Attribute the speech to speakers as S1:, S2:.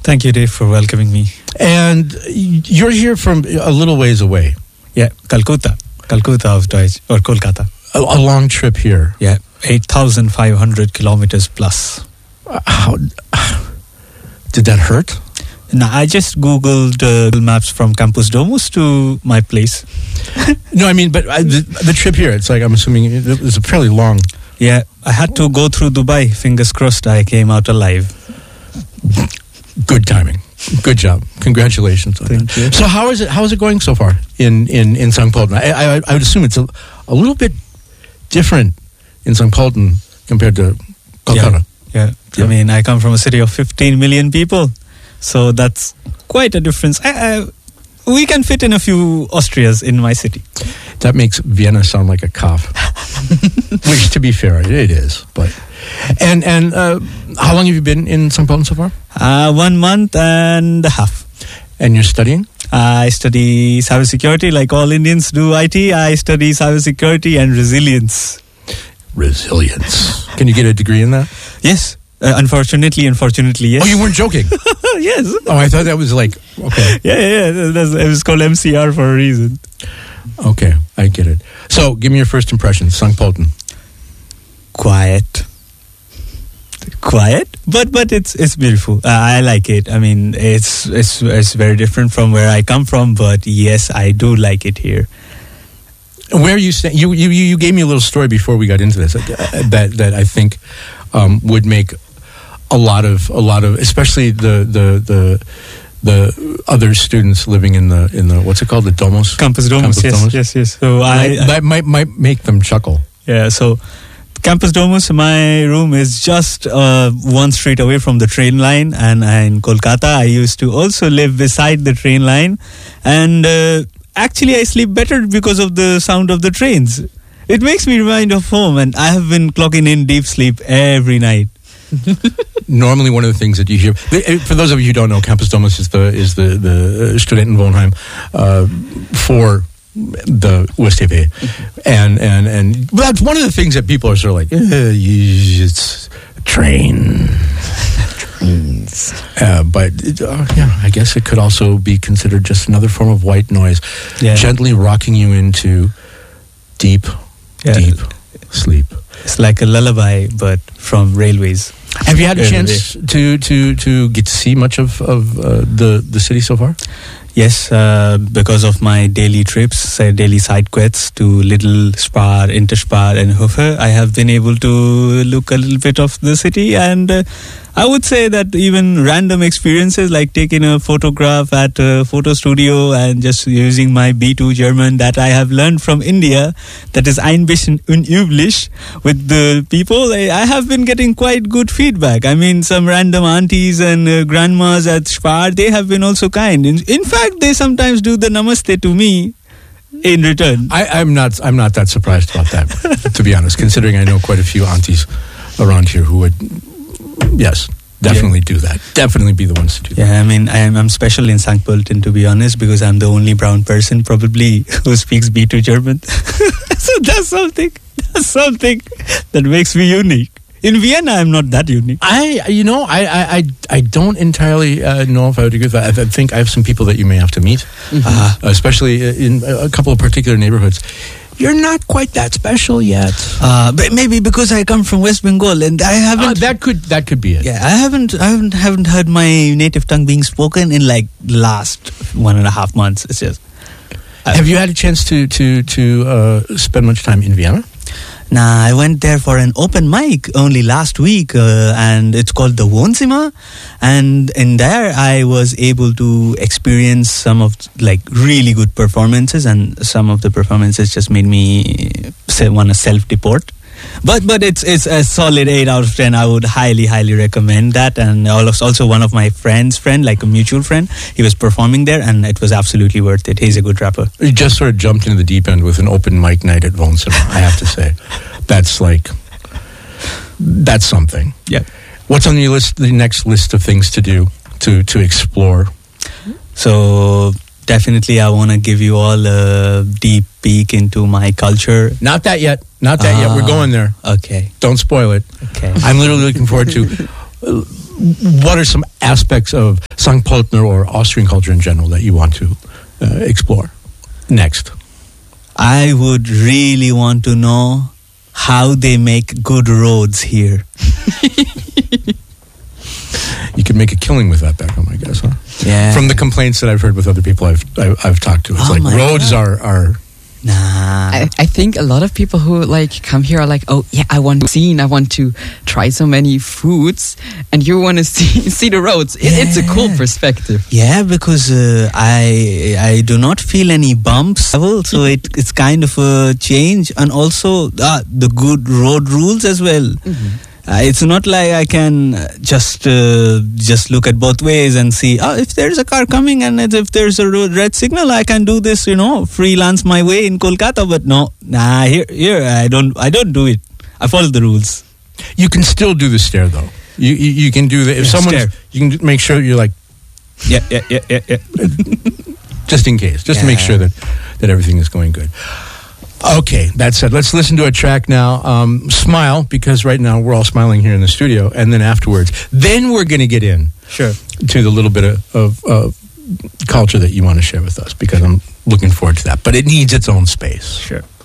S1: Thank you, Dave, for welcoming me.
S2: And you're here from a little ways away.
S1: Yeah, Calcutta of Deutsch, or Kolkata.
S2: A long trip here.
S1: Yeah, 8,500 kilometers plus.
S2: How did that hurt?
S1: Now, I just Googled Google Maps from Campus Domus to my place.
S2: No, I mean, but the trip here, it's like, I'm assuming it was a fairly long.
S1: Yeah, I had to go through Dubai. Fingers crossed I came out alive.
S2: Good timing. Good job. Congratulations.
S1: Thank you.
S2: So how is it going so far in St. Pölten? I would assume it's a little bit different in St. Pölten compared to Kolkata.
S1: Yeah. I mean, I come from a city of 15 million people. So that's quite a difference. We can fit in a few Austrias in my city.
S2: That makes Vienna sound like a cough. Which, to be fair, it is. But and how long have you been in St. Pölten so far?
S1: 1 month and a half.
S2: And you're studying?
S1: I study cybersecurity like all Indians do IT. I study cybersecurity and resilience.
S2: Resilience. Can you get a degree in that?
S1: Yes. Unfortunately, yes.
S2: Oh, you weren't joking?
S1: Yes.
S2: Oh, I thought that was like, okay.
S1: Yeah. It was called MCR for a reason.
S2: Okay, I get it. So, give me your first impression, St. Pölten.
S1: Quiet, but it's beautiful. I like it. I mean, it's very different from where I come from, but yes, I do like it here.
S2: Where are you staying? You gave me a little story before we got into this that I think would make a lot of especially the other students living in the what's it called, the Domus?
S1: Campus Domus. Yes. So
S2: that might make them chuckle.
S1: Yeah. So Campus Domus, my room is just 1 street away from the train line, and in Kolkata I used to also live beside the train line, and actually I sleep better because of the sound of the trains. It makes me remind of home, and I have been clocking in deep sleep every night.
S2: Normally, one of the things that you hear, for those of you who don't know, Campus Domus is the Studentenwohnheim for the USTV, and that's one of the things that people are sort of like, it's trains. But I guess it could also be considered just another form of white noise, gently rocking you into deep sleep.
S1: It's like a lullaby, but from railways.
S2: Have you had a chance to get to see much of the city so far?
S1: Yes, because of my daily trips, daily side quests to Little, Spar, Interspar and Hofer, I have been able to look a little bit of the city, and I would say that even random experiences like taking a photograph at a photo studio and just using my B2 German that I have learned from India, that is ein bisschen unüblich, with the people, I have been getting quite good feedback. I mean, some random aunties and grandmas at Spar, they have been also kind. In fact, they sometimes do the namaste to me in return.
S2: I'm not that surprised about that, to be honest, considering I know quite a few aunties around here who would, yes, definitely do that. Definitely be the ones to do that.
S1: Yeah, I mean, I'm special in St. Pölten, to be honest, because I'm the only brown person probably who speaks B2 German. So that's something that makes me unique. In Vienna, I'm not that unique.
S2: I don't entirely know if I would agree with that. I think I have some people that you may have to meet, especially in a couple of particular neighborhoods. You're not quite that special yet.
S1: But maybe because I come from West Bengal and I haven't.
S2: That could be it.
S1: Yeah, I haven't heard my native tongue being spoken in like last 1.5 months. It's just.
S2: Have you had a chance to spend much time in Vienna?
S1: Nah, I went there for an open mic only last week, and it's called the Wohnzimmer. And in there, I was able to experience some of like really good performances, and some of the performances just made me want to self-deport. But it's a solid 8 out of 10. I would highly recommend that. And also one of my friend, like a mutual friend, he was performing there, and it was absolutely worth it. He's a good rapper.
S2: You just sort of jumped into the deep end with an open mic night at Wohnzimmer, I have to say. That's something.
S1: Yeah.
S2: What's on your list? The next list of things to do to explore.
S1: So definitely, I want to give you all a deep peek into my culture.
S2: Not that yet. We're going there.
S1: Okay.
S2: Don't spoil it.
S1: Okay.
S2: I'm literally looking forward to what are some aspects of St. Pöltner or Austrian culture in general that you want to explore next?
S1: I would really want to know how they make good roads here.
S2: You could make a killing with that back home, I guess, huh?
S1: Yeah.
S2: From the complaints that I've heard with other people I've talked to, it's like roads are.
S1: Nah.
S3: I think a lot of people who like come here are like, oh yeah, I want to try so many foods, and you want to see the roads. It's a cool perspective.
S1: Yeah, because I do not feel any bumps, so it's kind of a change, and also the good road rules as well.
S3: Mm-hmm.
S1: It's not like I can just look at both ways and see, if there's a car coming and if there's a red signal, I can do this, freelance my way in Kolkata. But here I don't do it. I follow the rules.
S2: You can still do the stare though. You can do the if someone you can make sure you're like
S1: yeah.
S2: just in case, just to make sure that everything is going good. Okay, that said, let's listen to a track now. Smile, because right now we're all smiling here in the studio, and then afterwards, then we're going to get in to the little bit of culture that you want to share with us, because I'm looking forward to that. But it needs its own space.
S1: Sure.